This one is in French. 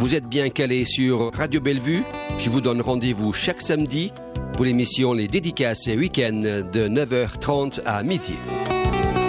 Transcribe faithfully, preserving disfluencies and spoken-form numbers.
Vous êtes bien calés sur Radio Bellevue. Je vous donne rendez-vous chaque samedi pour l'émission Les Dédicaces Week-end de neuf heures trente à midi.